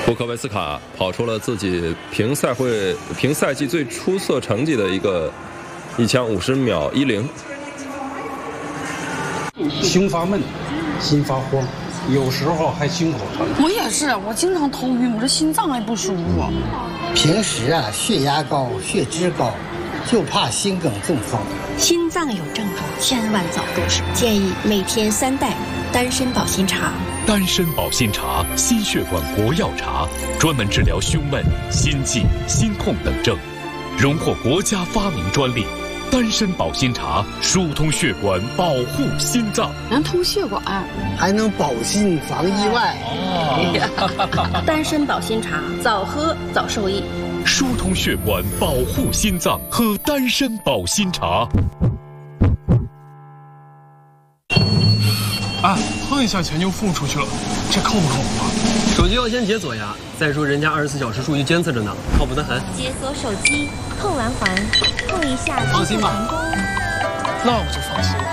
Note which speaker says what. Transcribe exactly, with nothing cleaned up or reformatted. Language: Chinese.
Speaker 1: 布科维斯卡跑出了自己平赛会平赛季最出色成绩的一个一枪五十秒一零。
Speaker 2: 胸发闷，心发慌，有时候还心口疼。
Speaker 3: 我也是，我经常头晕，我这心脏还不舒服。
Speaker 4: 平时啊，血压高，血脂高，就怕心梗中风。
Speaker 5: 心脏有症状，千万早重视。建议每天三袋丹参保心茶。
Speaker 6: 丹参保心茶，心血管国药茶，专门治疗胸闷、心悸、心痛等症，荣获国家发明专利。丹参保心茶疏通血管，保护心脏，
Speaker 3: 能通血管，
Speaker 4: 还能保心防意外。
Speaker 5: 哦、丹参保心茶，早喝早受益。
Speaker 6: 疏通血管，保护心脏，喝丹参保心茶。
Speaker 7: 啊，碰一下钱就付出去了，这靠不靠谱啊？
Speaker 8: 手机要先解锁呀。再说人家二十四小时数据监测着呢，靠谱得很。
Speaker 9: 解锁手机，碰完环，碰一下。
Speaker 8: 放心吧，
Speaker 7: 那我就放心了。